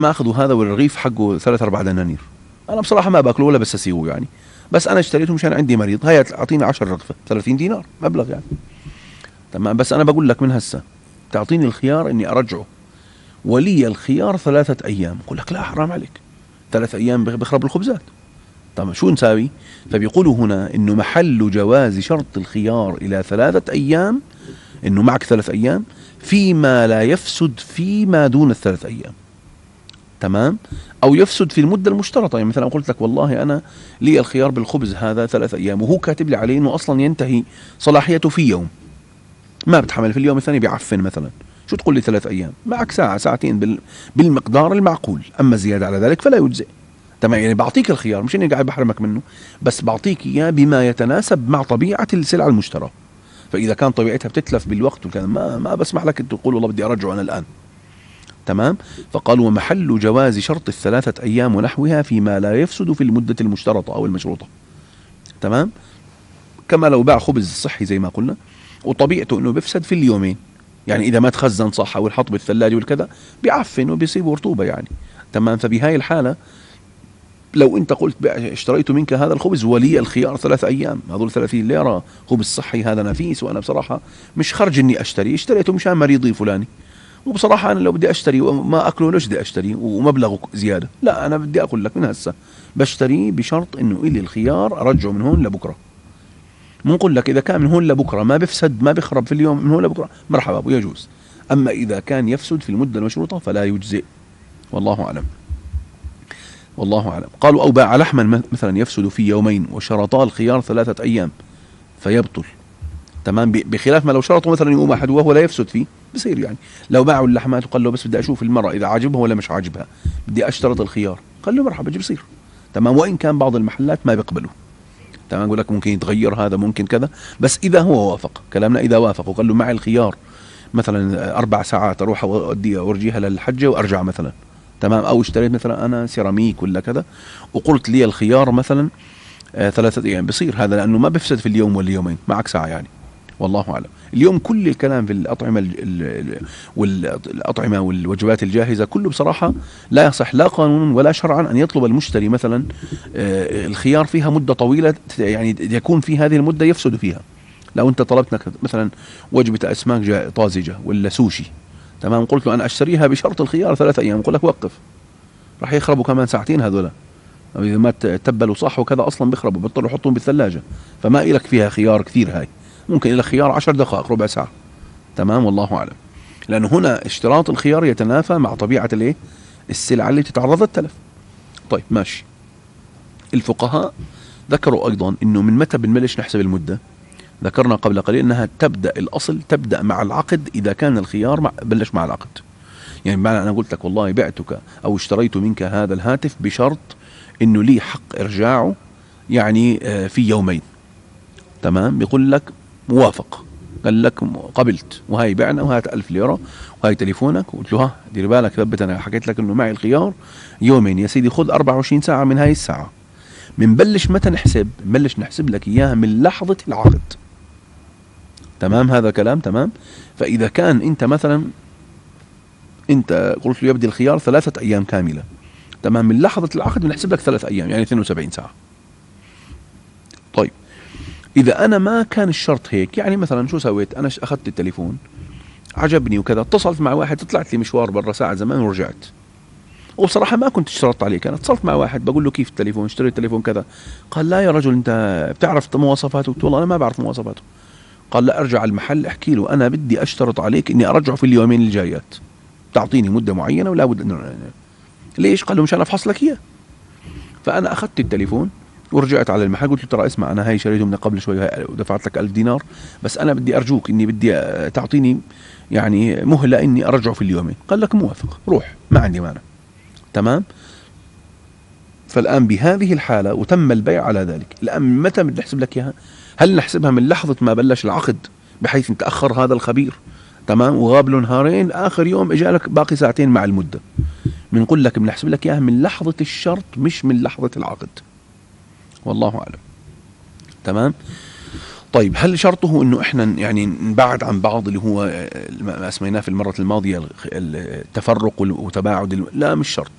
ما أخذوا هذا والرغيف حقه 3-4 دنانير. أنا بصراحة ما باكله ولا بس أسيبه يعني، بس أنا اشتريته مشان عندي مريض، هيا أعطيني 10 رغفة 30 دينار مبلغ يعني. تمام. بس أنا بقول لك من هسه تعطيني الخيار إني أرجعه، ولي الخيار 3 أيام. بقول لك لا حرام عليك، 3 أيام بخرب الخبزات. طب شو نساوي؟ فبيقولوا هنا إنه محل جواز شرط الخيار إلى 3 أيام، إنه معك 3 أيام فيما لا يفسد فيما دون ال3 أيام. تمام. أو يفسد في المدة المشترطة. يعني مثلا قلت لك والله أنا لي الخيار بالخبز هذا 3 أيام، وهو كاتب لي عليه إنه أصلا ينتهي صلاحيته في يوم، ما بتحمل في اليوم الثاني بيعفن مثلا. شو تقول لي 3 أيام؟ معك ساعة ساعتين بالمقدار المعقول، أما زيادة على ذلك فلا يجزئ. تمام. يعني بعطيك الخيار، مش إني قاعد بحرمك منه، بس بعطيك إياه بما يتناسب مع طبيعة السلعة المشترى. فإذا كان طبيعتها بتتلف بالوقت وكان ما بسمح لك تقول والله بدي أرجعه أنا الآن. تمام. فقالوا ومحل جواز شرط ال3 أيام ونحوها فيما لا يفسد في المدة المشترطة أو المشروطة. تمام. كما لو باع خبز صحي زي ما قلنا وطبيعته انه بيفسد في اليومين، يعني اذا ما تخزن صح او الحط بالثلاجه والكذا بيعفن وبيصيب رطوبه يعني. تمام. فبهاي الحاله لو انت قلت اشتريت منك هذا الخبز ولي الخيار 3 أيام، هذول 30 ليره خبز صحي هذا نفيس، وانا بصراحه مش خرج اني اشتريته مشان مريضي فلاني، وبصراحه انا لو بدي اشتري وما اكله ليش بدي اشتري ومبلغه زياده؟ لا، انا بدي اقول لك من هسه بشتري بشرط انه الي الخيار ارجعه من هون لبكره. بنقول لك إذا كان من هون لبكرة ما بفسد ما بخرب في اليوم، من هون لبكرة مرحبا ويجوز. أما إذا كان يفسد في المدة المشروطة فلا يجزئ. والله أعلم. والله أعلم. قالوا أو باع لحما مثلا يفسد في يومين وشرطا الخيار 3 أيام فيبطل. تمام. بخلاف ما لو شرطوا مثلا يوم واحد وهو لا يفسد فيه بصير يعني. لو باعوا اللحمات وقال له بس بدي أشوف المرأة إذا عاجبها ولا مش عاجبها بدي أشترط الخيار، قال له مرحبا بصير. تمام. وإن كان بعض المحلات ما بيقبلوا. تمام. يقول لك ممكن يتغير هذا ممكن كذا، بس إذا هو وافق كلامنا، إذا وافق وقال له معي الخيار مثلا 4 ساعات أروح أودي أورجيها للحجة وأرجع مثلا. تمام. أو اشتريت مثلا أنا سيراميك ولا كذا وقلت لي الخيار مثلا 3 أيام بصير هذا، لأنه ما بفسد في اليوم ولا يومين، معك ساعة يعني. والله أعلم. اليوم كل الكلام في الأطعمة والأطعمة والوجبات الجاهزة كله بصراحة لا يصح لا قانونا ولا شرعا أن يطلب المشتري مثلا الخيار فيها مدة طويلة، يعني يكون في هذه المدة يفسد فيها. لو أنت طلبت مثلا وجبة أسماك طازجة ولا سوشي، تمام، قلت له أنا أشتريها بشرط الخيار 3 أيام، يقول لك وقف، راح يخربوا كمان ساعتين هذولا، إذا ما تبلوا صح وكذا أصلا بيخربوا، بيضطروا يحطهم بالثلاجة، فما إلك فيها خيار كثير. هاي ممكن إلى خيار 10 دقائق ربع ساعة. تمام. والله أعلم. لأنه هنا اشتراط الخيار يتنافى مع طبيعة الايه السلعة اللي تتعرض للتلف. طيب ماشي. الفقهاء ذكروا أيضا أنه من متى بنبلش نحسب المدة؟ ذكرنا قبل قليل أنها الأصل تبدأ مع العقد، إذا كان الخيار بلش مع العقد. يعني بمعنى أنا قلت لك والله بعتك أو اشتريت منك هذا الهاتف بشرط أنه لي حق إرجاعه يعني في يومين. تمام. بيقول لك موافق، قال لك قبلت، وهاي بعنا وهات 1000 ليرة وهاي تليفونك. قلت له ها دير بالك ثبت، أنا حكيت لك إنه معي الخيار يومين يا سيدي، خذ 24 ساعة من هاي الساعة. بنبلش متى نحسب؟ بنبلش نحسب لك إياها من لحظة العقد. تمام. هذا كلام تمام. فإذا كان أنت مثلا أنت قلت له يبدي الخيار 3 أيام كاملة، تمام، من لحظة العقد بنحسب لك 3 أيام يعني 72 ساعة. طيب إذا أنا ما كان الشرط هيك، يعني مثلا شو سويت؟ أنا أخذت التليفون عجبني وكذا، اتصلت مع واحد، طلعت لي مشوار برا ساعة زمان ورجعت، وبصراحة ما كنت اشترطت عليك، أنا اتصلت مع واحد بقول له كيف التليفون، اشتريت التليفون كذا. قال لا يا رجل أنت بتعرف مواصفاته؟ قلت والله أنا ما بعرف مواصفاته. قال لا ارجع المحل احكي له أنا بدي أشترط عليك إني أرجعه في اليومين الجايات، تعطيني مدة معينة ولا بد. ليش؟ قال له مشان أفحص لك إياه. فأنا أخذت التليفون ورجعت على المحل، قلت له ترى اسمع أنا هاي شريته من قبل شوي ودفعت لك 1000 دينار، بس أنا بدي أرجوك إني بدي تعطيني يعني مهلة إني أرجعه في اليومين. قال لك موافق، روح ما عندي مانع. تمام. فالآن بهذه الحالة وتم البيع على ذلك، الآن متى بنحسب لك إياها؟ هل نحسبها من لحظة ما بلش العقد بحيث تأخر هذا الخبير، تمام، وغاب له نهارين، آخر يوم إجالك باقي ساعتين مع المدة، بنقول لك بنحسب لك إياها من لحظة الشرط مش من لحظة العقد. والله أعلم. تمام. طيب هل شرطه انه احنا يعني نبعد عن بعض، اللي هو ما اسميناه في المرة الماضية التفرق وتباعد لا مش شرط.